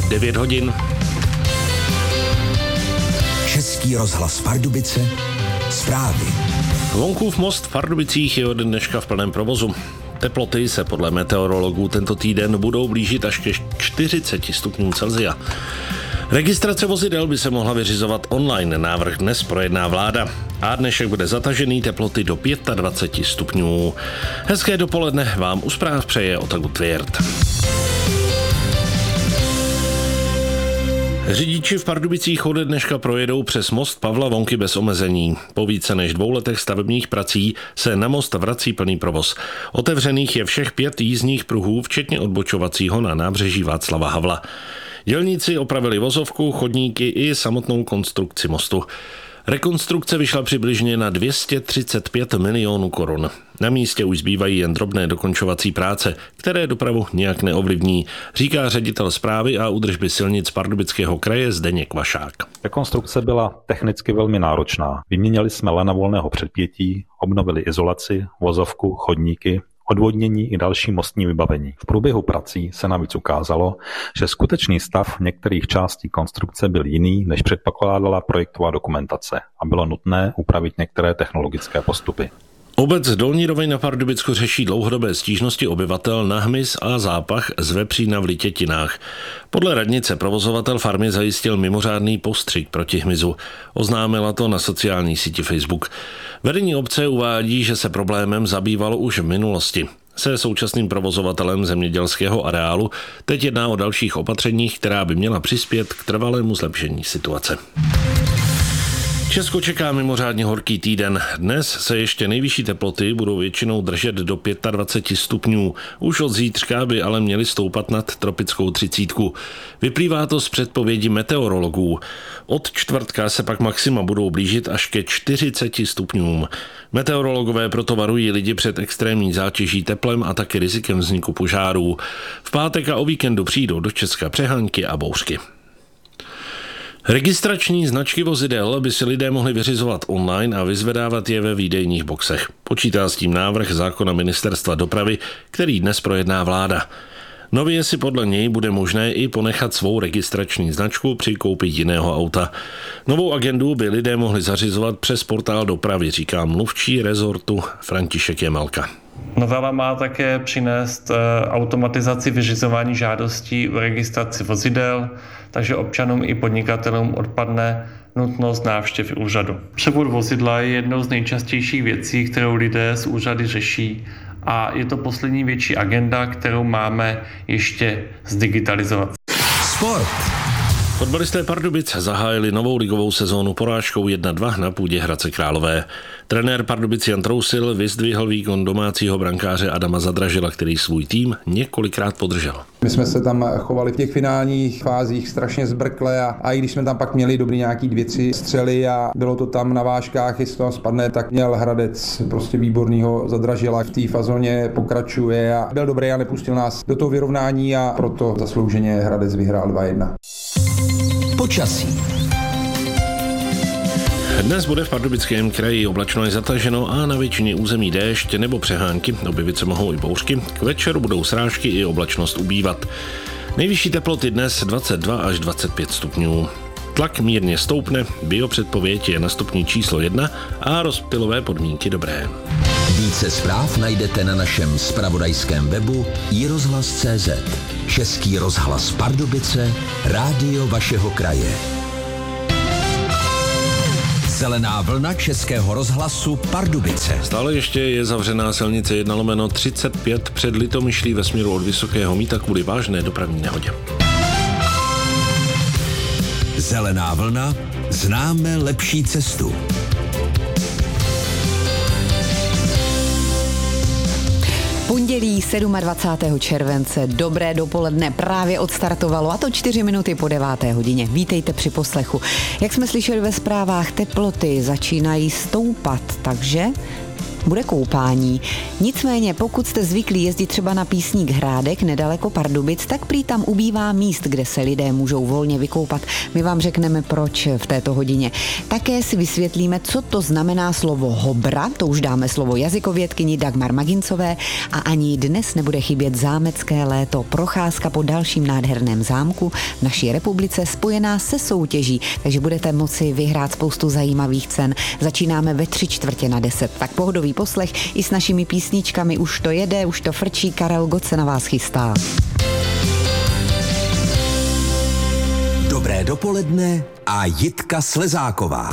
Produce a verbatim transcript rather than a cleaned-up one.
devět hodin. Český rozhlas Pardubice, zprávy. Vonkův most v Pardubicích je od dneška v plném provozu. Teploty se podle meteorologů tento týden budou blížit až ke čtyřiceti stupňům Celsia. Registrace vozidel by se mohla vyřizovat online, návrh dnes projedná vláda. A dnešek bude zatažený, teploty do dvacet pět stupňů. Hezké dopoledne vám u zpráv přeje Otagu Tvěrt. Řidiči v Pardubicích ode dneška projedou přes most Pavla Vonky bez omezení. Po více než dvou letech stavebních prací se na most vrací plný provoz. Otevřených je všech pět jízdních pruhů, včetně odbočovacího na nábřeží Václava Havla. Dělníci opravili vozovku, chodníky i samotnou konstrukci mostu. Rekonstrukce vyšla přibližně na dvě stě třicet pět milionů korun. Na místě už zbývají jen drobné dokončovací práce, které dopravu nijak neovlivní, říká ředitel správy a údržby silnic Pardubického kraje Zdeněk Vašák. Rekonstrukce byla technicky velmi náročná. Vyměnili jsme lana volného předpětí, obnovili izolaci, vozovku, chodníky, odvodnění i další mostní vybavení. V průběhu prací se navíc ukázalo, že skutečný stav některých částí konstrukce byl jiný, než předpokládala projektová dokumentace a bylo nutné upravit některé technologické postupy. Obec Dolní Rovej na Pardubicku řeší dlouhodobé stížnosti obyvatel na hmyz a zápach z vepřína v Litětinách. Podle radnice provozovatel farmy zajistil mimořádný postřik proti hmyzu. Oznámila to na sociální síti Facebook. Vedení obce uvádí, že se problémem zabývalo už v minulosti. Se současným provozovatelem zemědělského areálu teď jedná o dalších opatřeních, která by měla přispět k trvalému zlepšení situace. Česko čeká mimořádně horký týden. Dnes se ještě nejvyšší teploty budou většinou držet do dvacet pět stupňů. Už od zítřka by ale měly stoupat nad tropickou třicítku. Vyplývá to z předpovědi meteorologů. Od čtvrtka se pak maxima budou blížit až ke čtyřiceti stupňům. Meteorologové proto varují lidi před extrémní zátěží teplem a taky rizikem vzniku požárů. V pátek a o víkendu přijdou do Česka přehánky a bouřky. Registrační značky vozidel by si lidé mohli vyřizovat online a vyzvedávat je ve výdejních boxech. Počítá s tím návrh zákona Ministerstva dopravy, který dnes projedná vláda. Nově si podle něj bude možné i ponechat svou registrační značku při koupi jiného auta. Novou agendu by lidé mohli zařizovat přes portál dopravy, říká mluvčí rezortu František Jemelka. Novela má také přinést automatizaci vyřizování žádostí o registraci vozidel, takže občanům i podnikatelům odpadne nutnost návštěvy úřadu. Převod vozidla je jednou z nejčastějších věcí, kterou lidé z úřady řeší, a je to poslední větší agenda, kterou máme ještě zdigitalizovat. Sport. Fotbalisté Pardubic zahájili novou ligovou sezónu porážkou jedna dva na půdě Hradce Králové. Trenér Pardubic Jan Trousil vyzdvihl výkon domácího brankáře Adama Zadražila, který svůj tým několikrát podržel. My jsme se tam chovali v těch finálních fázích strašně zbrkle a, a i když jsme tam pak měli dobrý nějaký dvě, tři střely a bylo to tam na vážkách, jestli to spadne, tak měl Hradec prostě výbornýho Zadražila. V té fazóně pokračuje a byl dobrý a nepustil nás do toho vyrovnání a proto zaslouženě Hradec vyhrál dva jedna. Počasí. Dnes bude v Pardubickém kraji oblačno i zataženo a na většině území déšť nebo přehánky, objevit se mohou i bouřky. K večeru budou srážky i oblačnost ubývat. Nejvyšší teploty dnes dvacet dva až dvacet pět stupňů. Tlak mírně stoupne, biopředpověď je na stupni číslo jedna a rozptylové podmínky dobré. Více zpráv najdete na našem zpravodajském webu i rozhlas tečka cé zet. Český rozhlas Pardubice, rádio vašeho kraje. Zelená vlna Českého rozhlasu Pardubice. Stále ještě je zavřená silnice jedna lomeno třicet pět před Litomyšlí ve směru od Vysokého Mýta kvůli vážné dopravní nehodě. Zelená vlna, známe lepší cestu. Pondělí dvacátého sedmého července, dobré dopoledne právě odstartovalo, a to čtyři minuty po deváté hodině. Vítejte při poslechu. Jak jsme slyšeli ve zprávách, teploty začínají stoupat, takže bude koupání. Nicméně, pokud jste zvyklí jezdit třeba na Písník Hrádek nedaleko Pardubic, tak prý tam ubývá míst, kde se lidé můžou volně vykoupat. My vám řekneme proč v této hodině. Také si vysvětlíme, co to znamená slovo hobra, to už dáme slovo jazykovědkyni Dagmar Magincové a ani dnes nebude chybět zámecké léto, procházka po dalším nádherném zámku v naší republice spojená se soutěží, takže budete moci vyhrát spoustu zajímavých cen. Začínáme ve tři čtvrtě na deset, tak pohodový poslech i s našimi písničkami, už to jede, už to frčí, Karel Gott se na vás chystá. Dobré dopoledne a Jitka Slezáková.